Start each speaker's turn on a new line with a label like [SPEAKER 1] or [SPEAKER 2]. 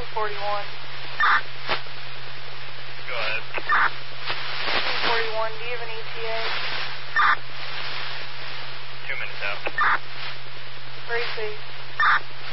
[SPEAKER 1] 241.
[SPEAKER 2] Go ahead.
[SPEAKER 1] 241, do you have an ETA?
[SPEAKER 2] 2 minutes out.
[SPEAKER 1] Receive.